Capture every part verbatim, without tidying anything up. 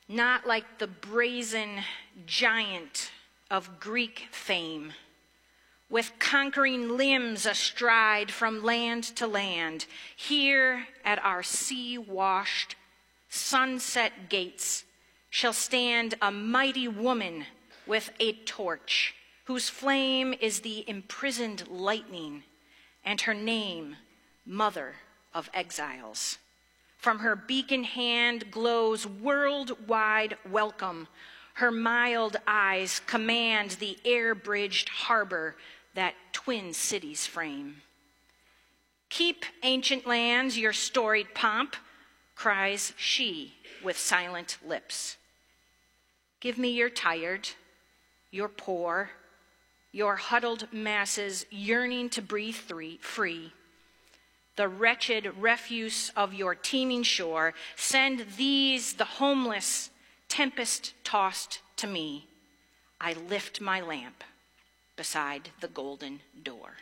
not like the brazen giant of Greek fame, with conquering limbs astride from land to land. Here at our sea-washed, sunset gates shall stand a mighty woman with a torch, whose flame is the imprisoned lightning, and her name, Mother of Exiles. From her beacon hand glows worldwide welcome. Her mild eyes command the air-bridged harbor that twin cities frame. Keep, ancient lands, your storied pomp, cries she with silent lips. Give me your tired, your poor, your huddled masses yearning to breathe free. The wretched refuse of your teeming shore, send these, the homeless, tempest-tossed to me. I lift my lamp beside the golden door.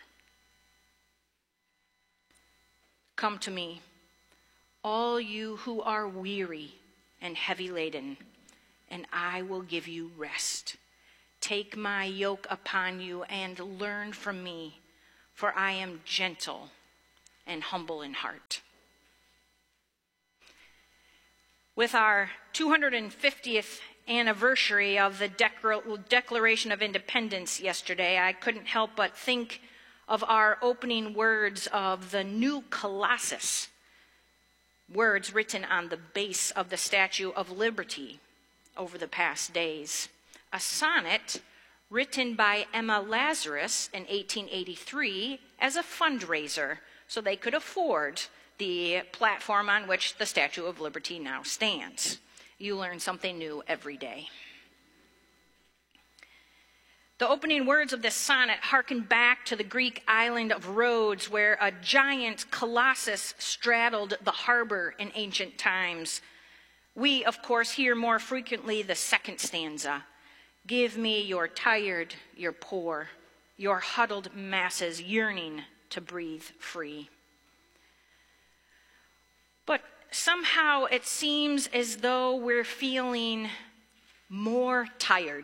Come to me, all you who are weary and heavy laden, and I will give you rest. Take my yoke upon you and learn from me, for I am gentle and humble in heart. With our two hundred fiftieth anniversary of the Declaration of Independence yesterday, I couldn't help but think of our opening words of the New Colossus, words written on the base of the Statue of Liberty over the past days. A sonnet written by Emma Lazarus in eighteen eighty-three as a fundraiser so they could afford the platform on which the Statue of Liberty now stands. You learn something new every day. The opening words of this sonnet harken back to the Greek island of Rhodes, where a giant colossus straddled the harbor in ancient times. We, of course, hear more frequently the second stanza. Give me your tired, your poor, your huddled masses yearning to breathe free. But somehow it seems as though we're feeling more tired,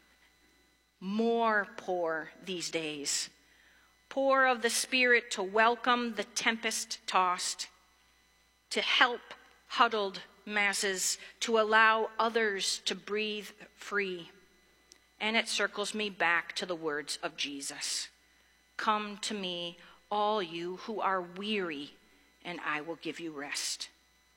more poor these days. Poor of the spirit to welcome the tempest-tossed, to help huddled masses, to allow others to breathe free. And it circles me back to the words of Jesus. Come to me, all you who are weary, and I will give you rest.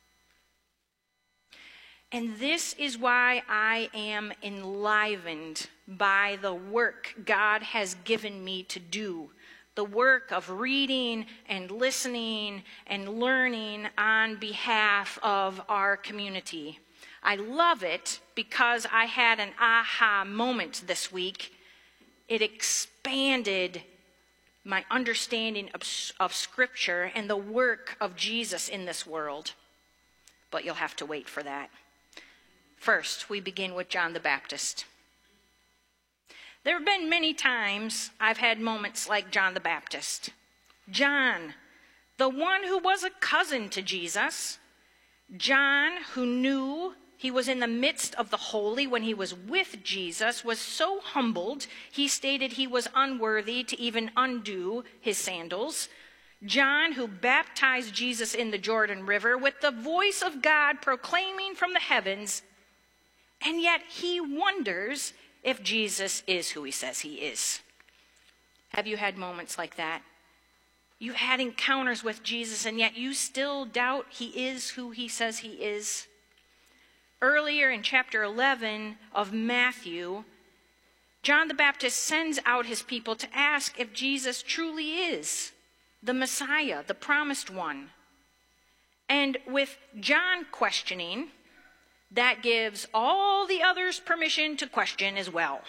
And this is why I am enlivened by the work God has given me to do, the work of reading and listening and learning on behalf of our community. I love it because I had an aha moment this week. It expanded my understanding of, of Scripture and the work of Jesus in this world. But you'll have to wait for that. First, we begin with John the Baptist. There have been many times I've had moments like John the Baptist. John, the one who was a cousin to Jesus. John, who knew he was in the midst of the holy when he was with Jesus, was so humbled, he stated he was unworthy to even undo his sandals. John, who baptized Jesus in the Jordan River with the voice of God proclaiming from the heavens, and yet he wonders if Jesus is who he says he is. Have you had moments like that? You've had encounters with Jesus, and yet you still doubt he is who he says he is? Earlier in chapter eleven of Matthew, John the Baptist sends out his people to ask if Jesus truly is the Messiah, the promised one. And with John questioning, that gives all the others permission to question as well.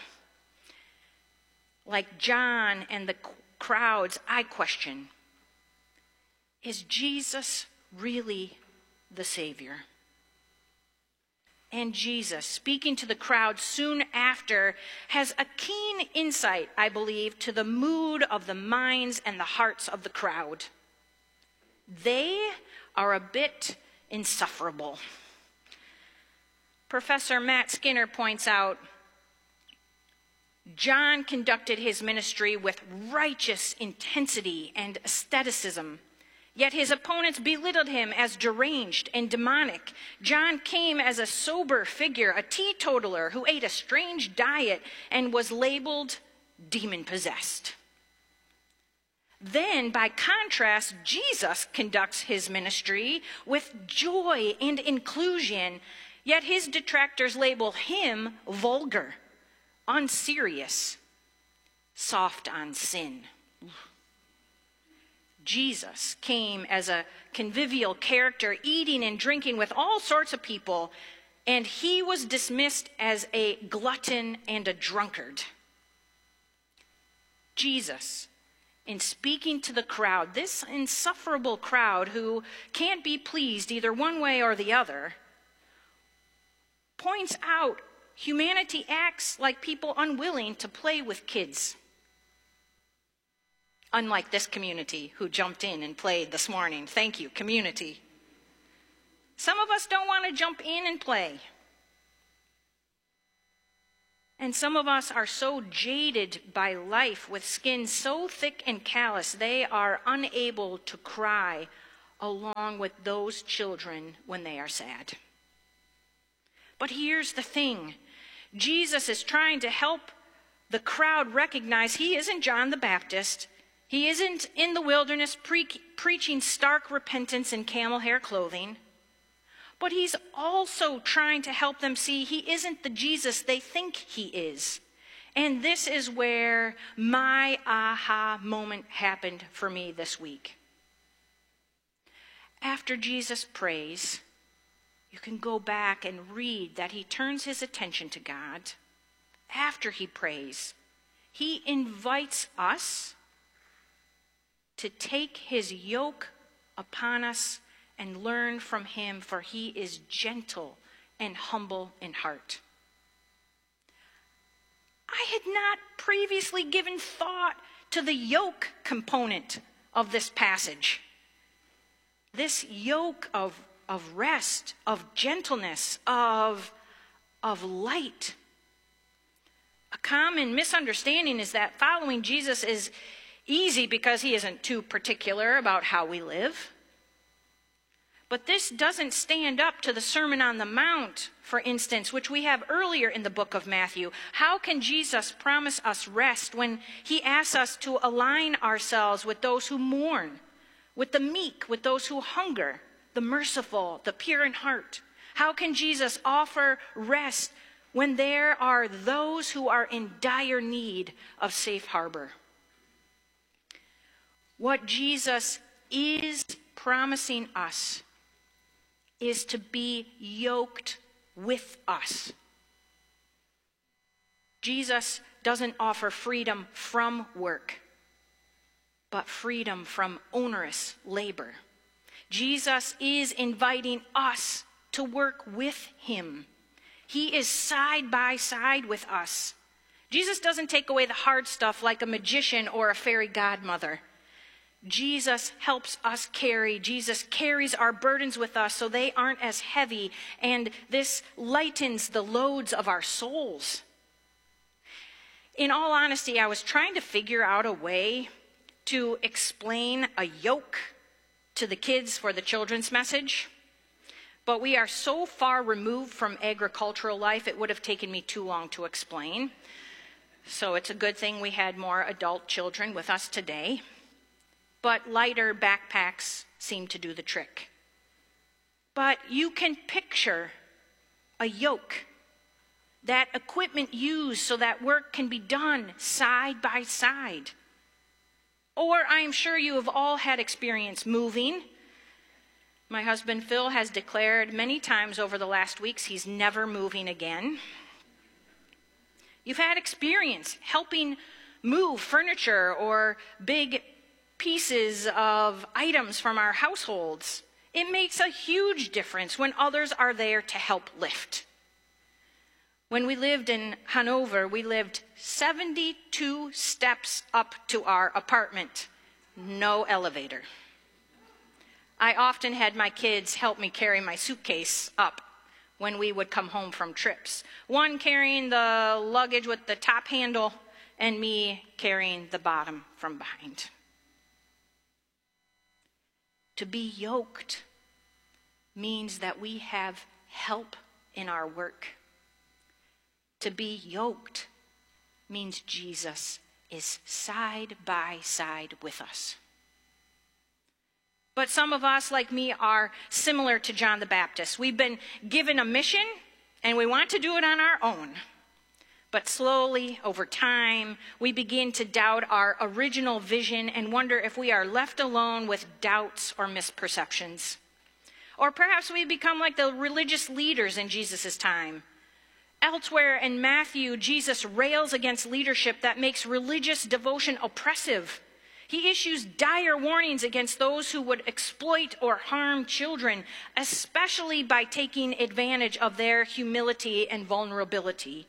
Like John and the crowds, I question, is Jesus really the Savior? And Jesus, speaking to the crowd soon after, has a keen insight, I believe, to the mood of the minds and the hearts of the crowd. They are a bit insufferable. Professor Matt Skinner points out, John conducted his ministry with righteous intensity and asceticism, yet his opponents belittled him as deranged and demonic. John came as a sober figure, a teetotaler who ate a strange diet and was labeled demon-possessed. Then, by contrast, Jesus conducts his ministry with joy and inclusion, yet his detractors label him vulgar, unserious, soft on sin. Jesus came as a convivial character, eating and drinking with all sorts of people, and he was dismissed as a glutton and a drunkard. Jesus, in speaking to the crowd, this insufferable crowd who can't be pleased either one way or the other, points out humanity acts like people unwilling to play with kids. Unlike this community who jumped in and played this morning. Thank you, community. Some of us don't want to jump in and play. And some of us are so jaded by life with skin so thick and callous, they are unable to cry along with those children when they are sad. But here's the thing. Jesus is trying to help the crowd recognize he isn't John the Baptist. He isn't in the wilderness pre- preaching stark repentance in camel hair clothing. But he's also trying to help them see he isn't the Jesus they think he is. And this is where my aha moment happened for me this week. After Jesus prays, you can go back and read that he turns his attention to God. After he prays, he invites us to take his yoke upon us and learn from him, for he is gentle and humble in heart. I had not previously given thought to the yoke component of this passage. This yoke of, of rest, of gentleness, of, of light. A common misunderstanding is that following Jesus is easy because he isn't too particular about how we live. But this doesn't stand up to the Sermon on the Mount, for instance, which we have earlier in the book of Matthew. How can Jesus promise us rest when he asks us to align ourselves with those who mourn, with the meek, with those who hunger, the merciful, the pure in heart? How can Jesus offer rest when there are those who are in dire need of safe harbor? What Jesus is promising us is to be yoked with us. Jesus doesn't offer freedom from work, but freedom from onerous labor. Jesus is inviting us to work with him. He is side by side with us. Jesus doesn't take away the hard stuff like a magician or a fairy godmother. Jesus helps us carry. Jesus carries our burdens with us so they aren't as heavy, and this lightens the loads of our souls. In all honesty, I was trying to figure out a way to explain a yoke to the kids for the children's message, but we are so far removed from agricultural life, it would have taken me too long to explain. So it's a good thing we had more adult children with us today. But lighter backpacks seem to do the trick. But you can picture a yoke, that equipment used so that work can be done side by side. Or I'm sure you have all had experience moving. My husband Phil has declared many times over the last weeks he's never moving again. You've had experience helping move furniture or big pieces of items from our households. It makes a huge difference when others are there to help lift. When we lived in Hanover, we lived seventy-two steps up to our apartment. No elevator. I often had my kids help me carry my suitcase up when we would come home from trips. One carrying the luggage with the top handle, and me carrying the bottom from behind. To be yoked means that we have help in our work. To be yoked means Jesus is side by side with us. But some of us, like me, are similar to John the Baptist. We've been given a mission, and we want to do it on our own. But slowly, over time, we begin to doubt our original vision and wonder if we are left alone with doubts or misperceptions. Or perhaps we become like the religious leaders in Jesus' time. Elsewhere in Matthew, Jesus rails against leadership that makes religious devotion oppressive. He issues dire warnings against those who would exploit or harm children, especially by taking advantage of their humility and vulnerability.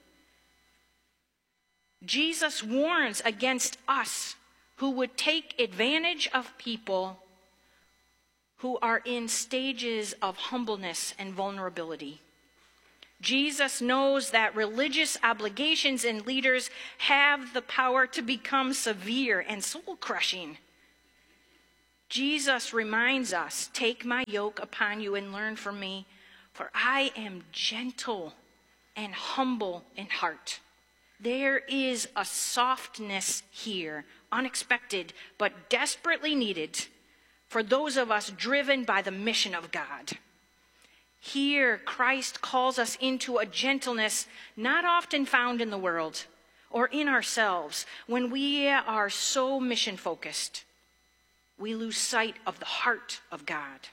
Jesus warns against us who would take advantage of people who are in stages of humbleness and vulnerability. Jesus knows that religious obligations in leaders have the power to become severe and soul-crushing. Jesus reminds us, "Take my yoke upon you and learn from me, for I am gentle and humble in heart." There is a softness here, unexpected but desperately needed for those of us driven by the mission of God. Here, Christ calls us into a gentleness not often found in the world or in ourselves. When we are so mission-focused, we lose sight of the heart of God.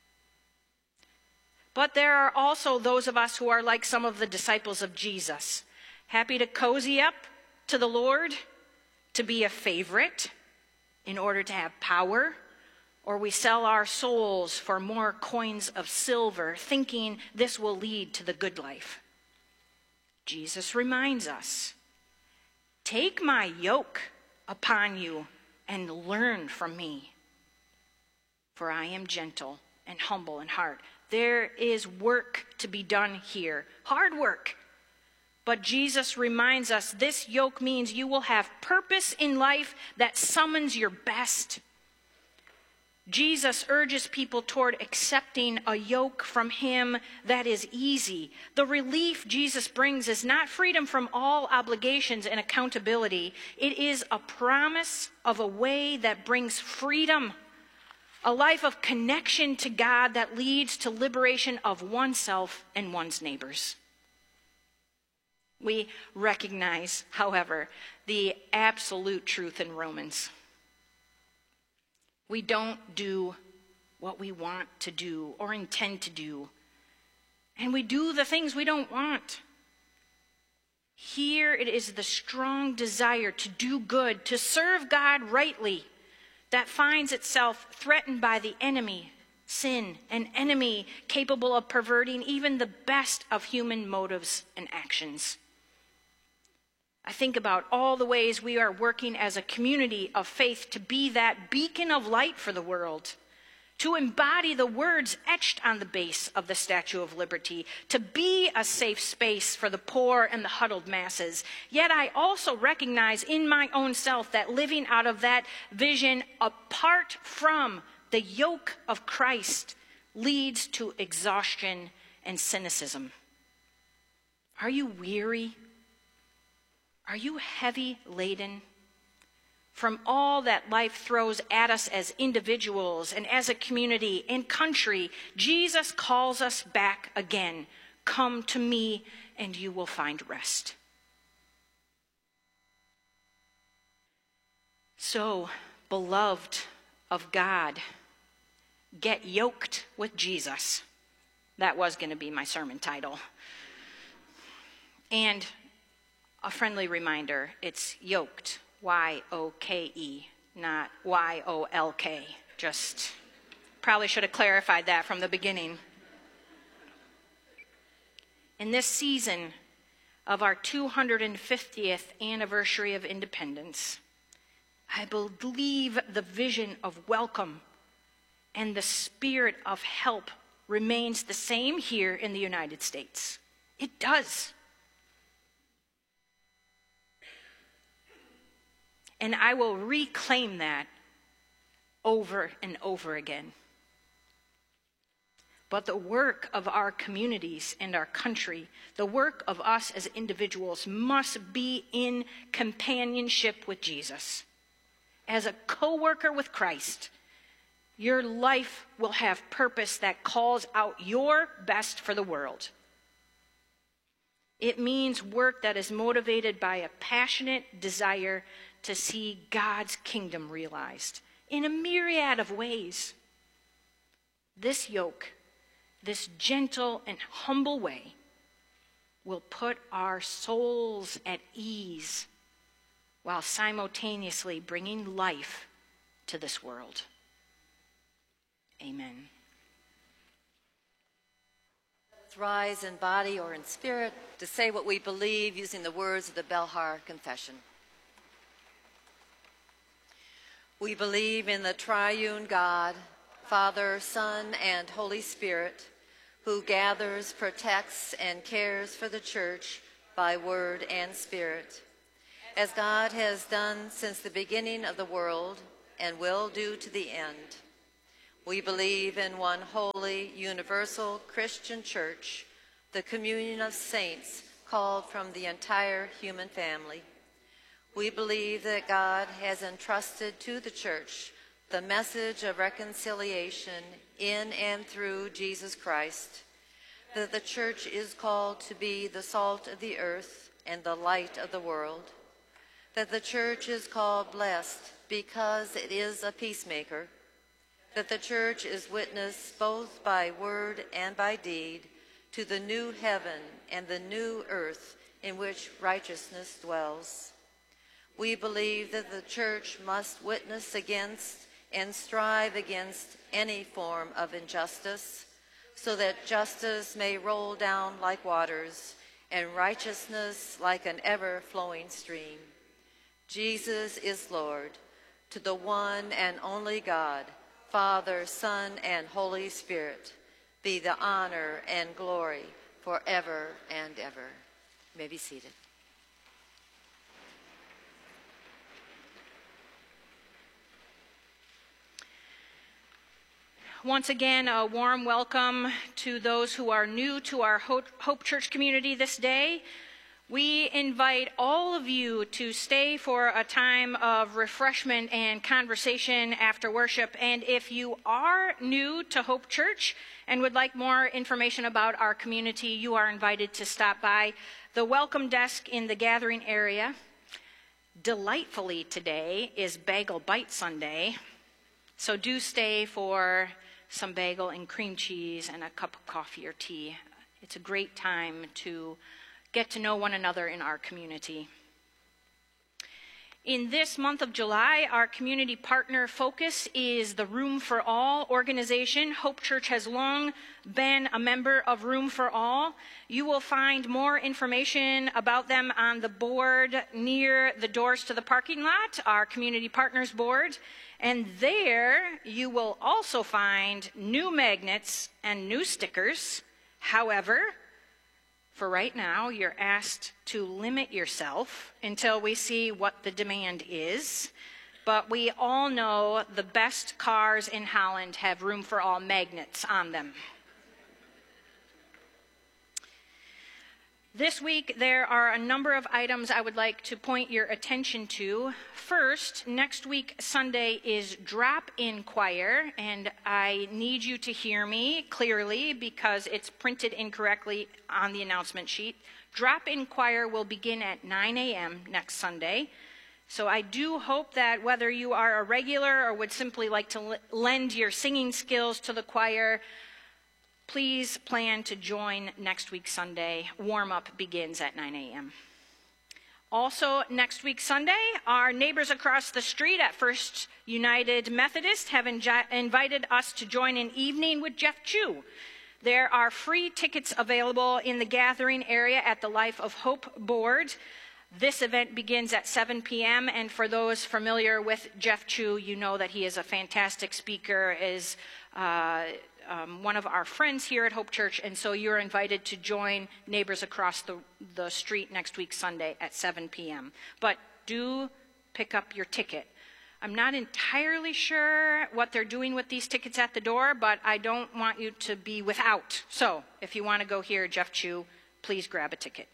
But there are also those of us who are like some of the disciples of Jesus, happy to cozy up to the Lord, to be a favorite in order to have power, or we sell our souls for more coins of silver, thinking this will lead to the good life. Jesus reminds us, "Take my yoke upon you and learn from me, for I am gentle and humble in heart." There is work to be done here, hard work. But Jesus reminds us this yoke means you will have purpose in life that summons your best. Jesus urges people toward accepting a yoke from him that is easy. The relief Jesus brings is not freedom from all obligations and accountability. It is a promise of a way that brings freedom, a life of connection to God that leads to liberation of oneself and one's neighbors. We recognize, however, the absolute truth in Romans. We don't do what we want to do or intend to do. And we do the things we don't want. Here it is the strong desire to do good, to serve God rightly, that finds itself threatened by the enemy, sin, an enemy capable of perverting even the best of human motives and actions. I think about all the ways we are working as a community of faith to be that beacon of light for the world, to embody the words etched on the base of the Statue of Liberty, to be a safe space for the poor and the huddled masses. Yet I also recognize in my own self that living out of that vision apart from the yoke of Christ leads to exhaustion and cynicism. Are you weary? Are you heavy laden from all that life throws at us as individuals and as a community and country? Jesus calls us back again. Come to me and you will find rest. So, beloved of God, get yoked with Jesus. That was going to be my sermon title. And a friendly reminder, it's yoked, Y O K E, not Y O L K. Just probably should have clarified that from the beginning. In this season of our two hundred fiftieth anniversary of independence, I believe the vision of welcome and the spirit of help remains the same here in the United States. It does. And I will reclaim that over and over again. But the work of our communities and our country, the work of us as individuals, must be in companionship with Jesus. As a co-worker with Christ, your life will have purpose that calls out your best for the world. It means work that is motivated by a passionate desire to see God's kingdom realized in a myriad of ways. This yoke, this gentle and humble way, will put our souls at ease while simultaneously bringing life to this world. Amen. Let's rise in body or in spirit to say what we believe using the words of the Belhar Confession. We believe in the triune God, Father, Son, and Holy Spirit, who gathers, protects, and cares for the church by word and spirit, as God has done since the beginning of the world and will do to the end. We believe in one holy, universal Christian church, the communion of saints called from the entire human family. We believe that God has entrusted to the church the message of reconciliation in and through Jesus Christ, that the church is called to be the salt of the earth and the light of the world, that the church is called blessed because it is a peacemaker, that the church is witness both by word and by deed to the new heaven and the new earth in which righteousness dwells. We believe that the church must witness against and strive against any form of injustice, so that justice may roll down like waters and righteousness like an ever-flowing stream. Jesus is Lord, to the one and only God, Father, Son, and Holy Spirit, be the honor and glory forever and ever. You may be seated. Once again, a warm welcome to those who are new to our Hope Church community this day. We invite all of you to stay for a time of refreshment and conversation after worship. And if you are new to Hope Church and would like more information about our community, you are invited to stop by the welcome desk in the gathering area. Delightfully today is Bagel Bite Sunday, so do stay for some bagel and cream cheese and a cup of coffee or tea. It's a great time to get to know one another in our community. In this month of July, our community partner focus is the Room for All organization. Hope Church has long been a member of Room for All. You will find more information about them on the board near the doors to the parking lot, our community partners board. And there you will also find new magnets and new stickers. However, for right now, you're asked to limit yourself until we see what the demand is. But we all know the best cars in Holland have Room for All magnets on them. This week, there are a number of items I would like to point your attention to. First, next week, Sunday, is drop-in choir, and I need you to hear me clearly because it's printed incorrectly on the announcement sheet. Drop-in choir will begin at nine a.m. next Sunday. So I do hope that whether you are a regular or would simply like to lend your singing skills to the choir, please plan to join next week Sunday. Warm-up begins at nine a.m. Also, next week Sunday, our neighbors across the street at First United Methodist have inj- invited us to join an evening with Jeff Chu. There are free tickets available in the gathering area at the Life of Hope board. This event begins at seven p.m. and for those familiar with Jeff Chu, you know that he is a fantastic speaker, is uh, um, one of our friends here at Hope Church, and so you're invited to join neighbors across the, the street next week, Sunday at seven p.m. But do pick up your ticket. I'm not entirely sure what they're doing with these tickets at the door, but I don't want you to be without. So if you want to go hear Jeff Chu, please grab a ticket.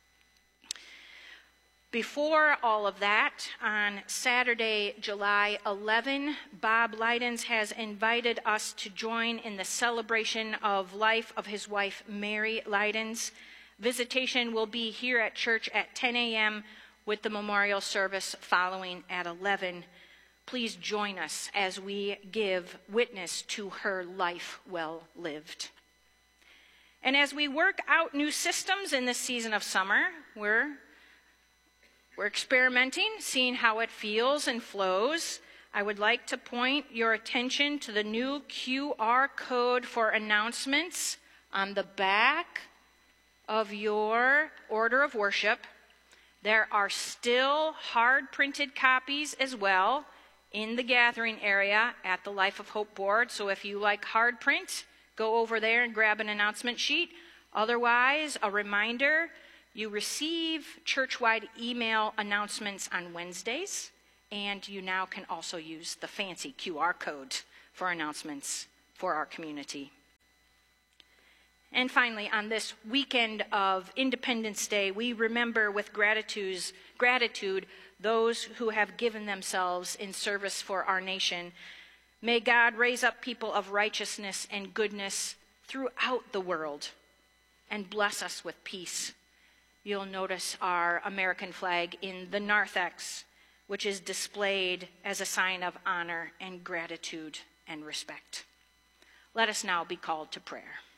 Before all of that, on Saturday, July eleventh, Bob Leidens has invited us to join in the celebration of life of his wife, Mary Leidens. Visitation will be here at church at ten a.m. with the memorial service following at eleven. Please join us as we give witness to her life well lived. And as we work out new systems in this season of summer, we're We're experimenting, seeing how it feels and flows. I would like to point your attention to the new Q R code for announcements on the back of your order of worship. There are still hard printed copies as well in the gathering area at the Life of Hope board. So if you like hard print, go over there and grab an announcement sheet. Otherwise, a reminder, you receive church-wide email announcements on Wednesdays, and you now can also use the fancy Q R code for announcements for our community. And finally, on this weekend of Independence Day, we remember with gratitude those who have given themselves in service for our nation. May God raise up people of righteousness and goodness throughout the world and bless us with peace. You'll notice our American flag in the narthex, which is displayed as a sign of honor and gratitude and respect. Let us now be called to prayer.